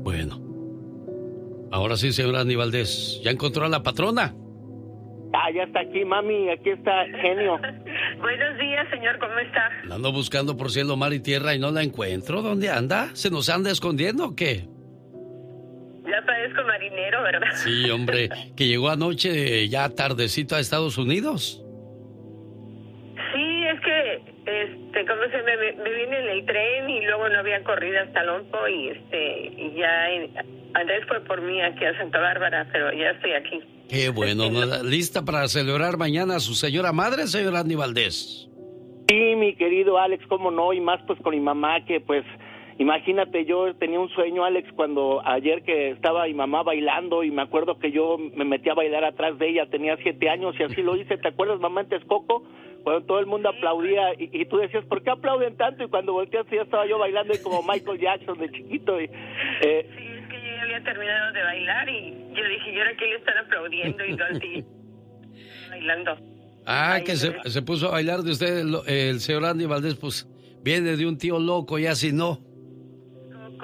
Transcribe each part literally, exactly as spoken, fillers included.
Bueno. Ahora sí, señora Andy Valdés. ¿Ya encontró a la patrona? Ah, ya está aquí, mami. Aquí está Genio. Buenos días, señor. ¿Cómo está? La ando buscando por cielo, mar y tierra y no la encuentro. ¿Dónde anda? ¿Se nos anda escondiendo o qué? Ya parezco marinero, ¿verdad? Sí, hombre. Que llegó anoche ya tardecito a Estados Unidos. Sí, es que, este, ¿cómo se me, me vine en el tren y luego no había corrido hasta Lompo y, este, y ya en, Andrés fue por mí aquí a Santa Bárbara, pero ya estoy aquí. Qué bueno, ¿no? ¿Lista para celebrar mañana a su señora madre, señora Andy Valdés? Sí, mi querido Alex, cómo no, y más pues con mi mamá, que pues, imagínate, yo tenía un sueño, Alex, cuando ayer que estaba mi mamá bailando, y me acuerdo que yo me metí a bailar atrás de ella, tenía siete años, y así lo hice. ¿Te acuerdas, mamá, en Texcoco? Cuando todo el mundo aplaudía, y, y tú decías, ¿por qué aplauden tanto? Y cuando volteaste ya estaba yo bailando, y como Michael Jackson de chiquito, y... Eh, sí, es que yo ya había terminado de bailar, y yo dije, ¿y ahora qué le están aplaudiendo? Y yo así, bailando. Ah, Ay, que se, se puso a bailar de usted, el, el señor Andy Valdés, pues, viene de un tío loco, y así no. Loco.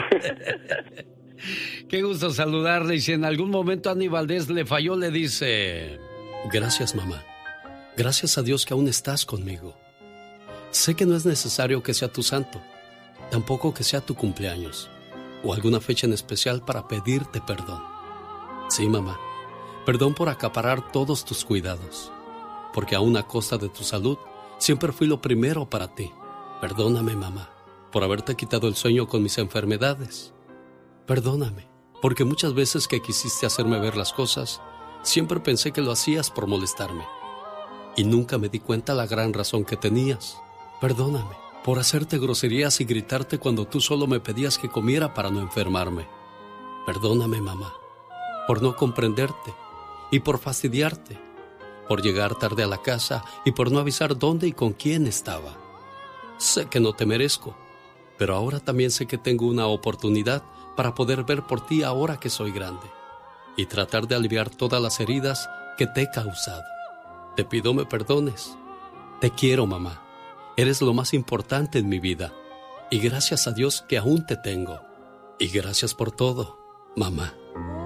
Qué gusto saludarle, y si en algún momento Andy Valdés le falló, le dice... Gracias, mamá. Gracias a Dios que aún estás conmigo. Sé que no es necesario que sea tu santo, tampoco que sea tu cumpleaños, o alguna fecha en especial para pedirte perdón. Sí, mamá, perdón por acaparar todos tus cuidados, porque aún a costa de tu salud, siempre fui lo primero para ti. Perdóname, mamá, por haberte quitado el sueño con mis enfermedades. Perdóname, porque muchas veces que quisiste hacerme ver las cosas, siempre pensé que lo hacías por molestarme. Y nunca me di cuenta la gran razón que tenías. Perdóname por hacerte groserías y gritarte cuando tú solo me pedías que comiera para no enfermarme. Perdóname, mamá, por no comprenderte y por fastidiarte, por llegar tarde a la casa y por no avisar dónde y con quién estaba. Sé que no te merezco, pero ahora también sé que tengo una oportunidad para poder ver por ti ahora que soy grande y tratar de aliviar todas las heridas que te he causado. Te pido me perdones. Te quiero, mamá. Eres lo más importante en mi vida. Y gracias a Dios que aún te tengo. Y gracias por todo, mamá.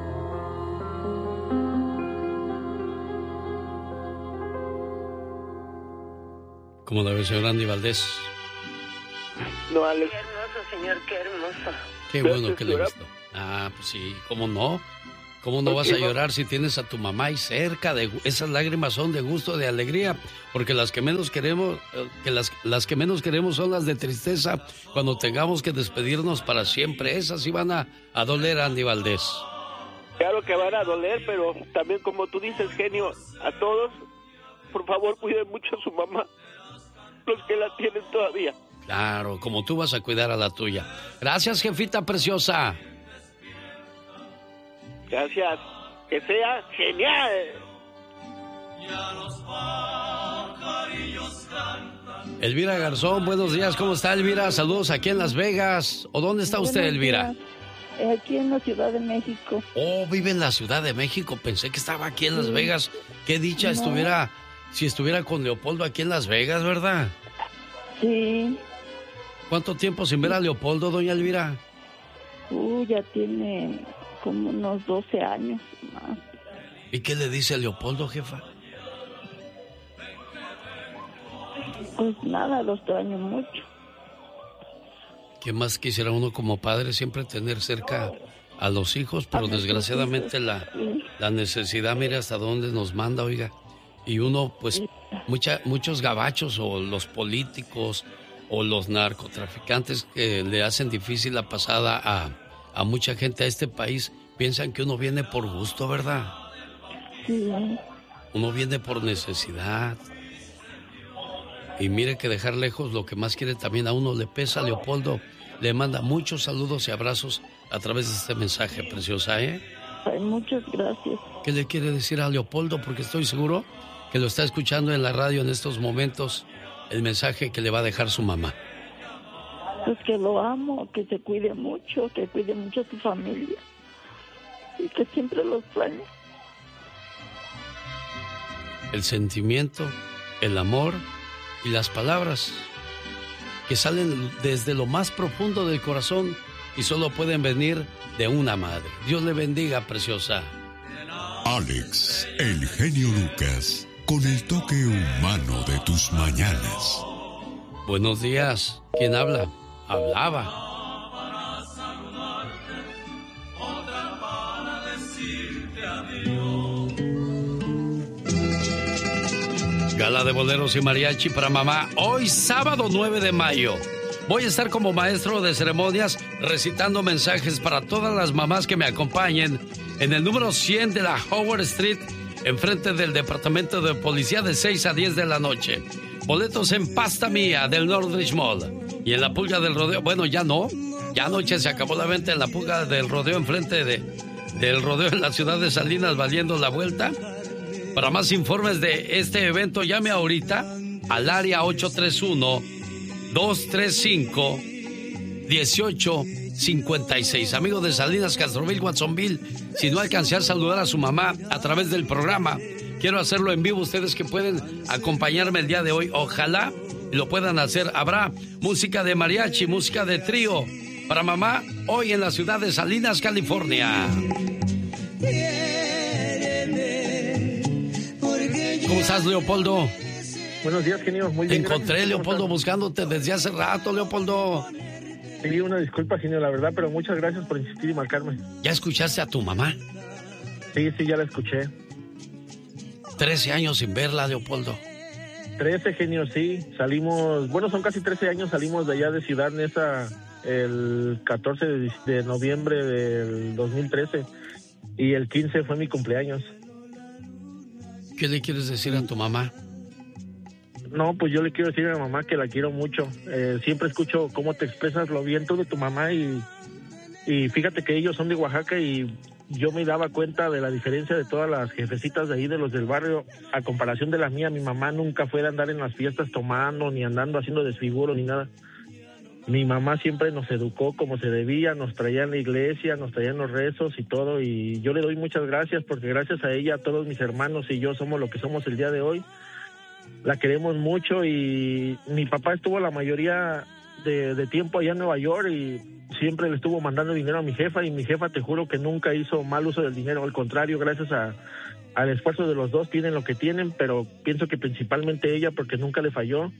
¿Cómo la ve, señor Andy Valdés? no, Alex. Qué hermoso, señor, qué hermoso. Qué bueno que le gustó. Ah, pues sí, ¿cómo no? ¿Cómo no vas a llorar si tienes a tu mamá ahí cerca? De, esas lágrimas son de gusto, de alegría, porque las que menos queremos, que las, las que menos queremos son las de tristeza cuando tengamos que despedirnos para siempre. Esas sí van a, a doler, Andy Valdés. Claro que van a doler, pero también como tú dices, genio, a todos, por favor, cuiden mucho a su mamá, los que la tienen todavía. Claro, como tú vas a cuidar a la tuya. Gracias, jefita preciosa. Gracias. Que sea genial. Elvira Garzón, buenos días. ¿Cómo está, Elvira? Saludos aquí en Las Vegas. ¿O dónde está usted, Buenos Elvira? días. Aquí en la Ciudad de México. Oh, vive en la Ciudad de México. Pensé que estaba aquí en Las Vegas. Qué dicha No. estuviera, si estuviera con Leopoldo aquí en Las Vegas, ¿verdad? Sí. ¿Cuánto tiempo sin ver a Leopoldo, doña Elvira? Uh, ya tiene como unos doce años más. ¿Y qué le dice a Leopoldo, jefa? Pues nada, lo extraño mucho. ¿Qué más quisiera uno como padre? Siempre tener cerca a los hijos, pero desgraciadamente la, la necesidad, mire hasta dónde nos manda, oiga. Y uno, pues, mucha, muchos gabachos o los políticos o los narcotraficantes que le hacen difícil la pasada a, a mucha gente a este país, piensan que uno viene por gusto, ¿verdad? Sí. Uno viene por necesidad. Y mire que dejar lejos lo que más quiere también a uno le pesa. Leopoldo le manda muchos saludos y abrazos a través de este mensaje, preciosa, ¿eh? Ay, muchas gracias. ¿Qué le quiere decir a Leopoldo? Porque estoy seguro que lo está escuchando en la radio en estos momentos, el mensaje que le va a dejar su mamá. Pues que lo amo, que se cuide mucho, que cuide mucho a su familia. Y que siempre lo extrañe. El sentimiento, el amor y las palabras que salen desde lo más profundo del corazón y solo pueden venir de una madre. Dios le bendiga, preciosa. Alex, el genio Lucas, con el toque humano de tus mañanas. Buenos días. ¿Quién habla? Hablaba. Gala de boleros y mariachi para mamá. Hoy, sábado nueve de mayo. Voy a estar como maestro de ceremonias recitando mensajes para todas las mamás que me acompañen en el número cien de la Howard Street, enfrente del Departamento de Policía, de seis a diez de la noche. Boletos en Pasta Mía del Northridge Mall. Y en la Pulga del Rodeo, bueno, ya no. Ya anoche se acabó la venta en la Pulga del Rodeo, enfrente de, del Rodeo en la ciudad de Salinas, valiendo la vuelta. Para más informes de este evento, llame ahorita al área ocho tres uno, dos tres cinco, uno ocho cinco seis. Amigo de Salinas, Castroville, Watsonville, si no alcancé a saludar a su mamá a través del programa, quiero hacerlo en vivo. Ustedes que pueden acompañarme el día de hoy, ojalá lo puedan hacer. Habrá música de mariachi, música de trío para mamá hoy en la ciudad de Salinas, California. ¿Cómo estás, Leopoldo? Buenos días, genio. Muy bien. Te encontré, gracias, Leopoldo, buscándote desde hace rato, Leopoldo. Sí, una disculpa, genio, la verdad, pero muchas gracias por insistir y marcarme. ¿Ya escuchaste a tu mamá? Sí, sí, ya la escuché. Trece años sin verla, Leopoldo. Trece, genio, sí. Salimos, bueno, son casi trece años, salimos de allá de Ciudad Neza el catorce de noviembre del dos mil trece y el quince fue mi cumpleaños. ¿Qué le quieres decir a tu mamá? No, pues yo le quiero decir a mi mamá que la quiero mucho. Eh, siempre escucho cómo te expresas lo bien tú de tu mamá y, y fíjate que ellos son de Oaxaca y yo me daba cuenta de la diferencia de todas las jefecitas de ahí, de los del barrio, a comparación de la mía. Mi mamá nunca fue de andar en las fiestas tomando, ni andando haciendo desfiguro, ni nada. Mi mamá siempre nos educó como se debía, nos traía en la iglesia, nos traía en los rezos y todo, y yo le doy muchas gracias porque gracias a ella todos mis hermanos y yo somos lo que somos el día de hoy. La queremos mucho y mi papá estuvo la mayoría de, de tiempo allá en Nueva York y siempre le estuvo mandando dinero a mi jefa y mi jefa te juro que nunca hizo mal uso del dinero, al contrario, gracias a, al esfuerzo de los dos tienen lo que tienen, pero pienso que principalmente ella porque nunca le falló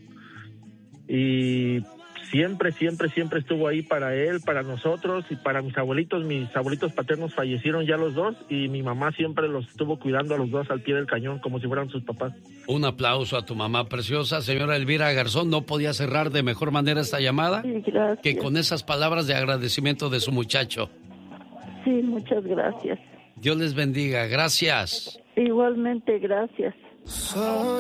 y siempre, siempre, siempre estuvo ahí para él, para nosotros y para mis abuelitos. Mis abuelitos paternos fallecieron ya los dos y mi mamá siempre los estuvo cuidando a los dos al pie del cañón como si fueran sus papás. Un aplauso a tu mamá preciosa. Señora Elvira Garzón, no podía cerrar de mejor manera esta llamada Sí, gracias. que con esas palabras de agradecimiento de su muchacho. Sí, muchas gracias. Dios les bendiga. Gracias. Igualmente, gracias.